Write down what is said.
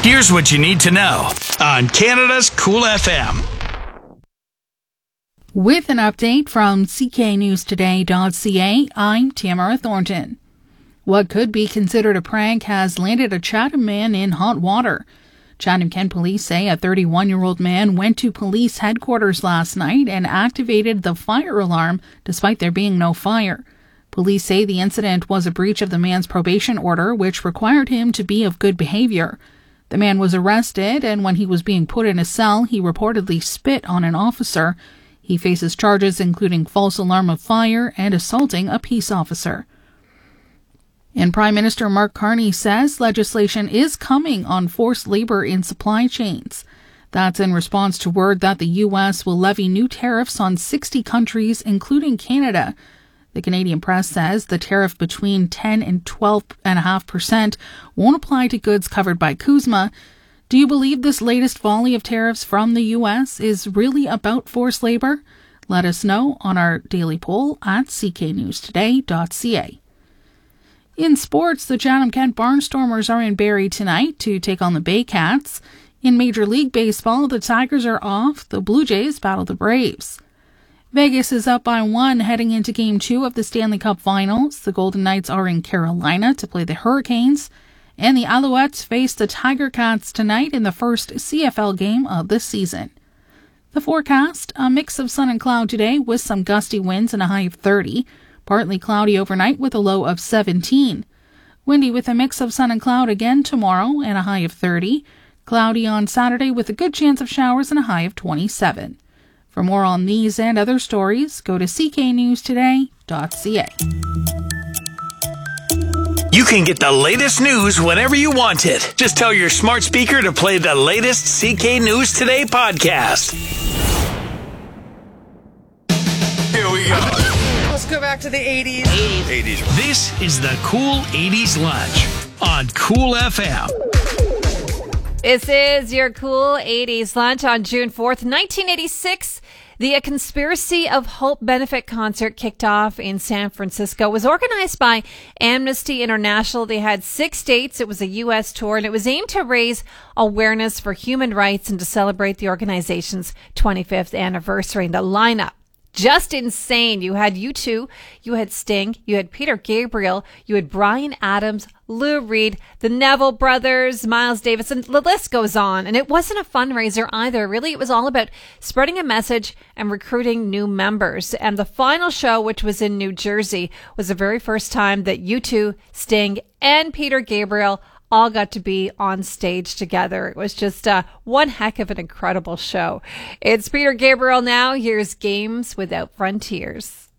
Here's what you need to know on Canada's Cool FM. With an update from cknewstoday.ca, I'm Tamara Thornton. What could be considered a prank has landed a Chatham man in hot water. Chatham-Kent police say a 31-year-old man went to police headquarters last night and activated the fire alarm despite there being no fire. Police say the incident was a breach of the man's probation order, which required him to be of good behavior. The man was arrested, and when he was being put in a cell, he reportedly spit on an officer. He faces charges including false alarm of fire and assaulting a peace officer. And Prime Minister Mark Carney says legislation is coming on forced labor in supply chains. That's in response to word that the U.S. will levy new tariffs on 60 countries, including Canada. The Canadian press says the tariff between 10 and 12.5% won't apply to goods covered by CUSMA. Do you believe this latest volley of tariffs from the U.S. is really about forced labor? Let us know on our daily poll at cknewstoday.ca. In sports, the Chatham-Kent Barnstormers are in Barrie tonight to take on the Baycats. In Major League Baseball, the Tigers are off. The Blue Jays battle the Braves. Vegas is up by 1 heading into Game 2 of the Stanley Cup Finals. The Golden Knights are in Carolina to play the Hurricanes. And the Alouettes face the Tiger Cats tonight in the first CFL game of the season. The forecast, a mix of sun and cloud today with some gusty winds and a high of 30. Partly cloudy overnight with a low of 17. Windy with a mix of sun and cloud again tomorrow and a high of 30. Cloudy on Saturday with a good chance of showers and a high of 27. For more on these and other stories, go to cknewstoday.ca. You can get the latest news whenever you want it. Just tell your smart speaker to play the latest CK News Today podcast. Here we go. Let's go back to the 80s. 80s. This is the Cool 80s Lunch on Cool FM. This is your Cool 80s Lunch on June 4th, 1986. The Conspiracy of Hope benefit concert kicked off in San Francisco. It was organized by Amnesty International. They had 6 dates. It was a U.S. tour, and it was aimed to raise awareness for human rights and to celebrate the organization's 25th anniversary. And the lineup, just insane. You had U2, you had Sting, you had Peter Gabriel, you had Bryan Adams, Lou Reed, the Neville Brothers, Miles Davis, and the list goes on. And it wasn't a fundraiser either. Really, it was all about spreading a message and recruiting new members. And the final show, which was in New Jersey, was the very first time that U2, Sting, and Peter Gabriel all got to be on stage together. It was just one heck of an incredible show. It's Peter Gabriel now. Here's Games Without Frontiers.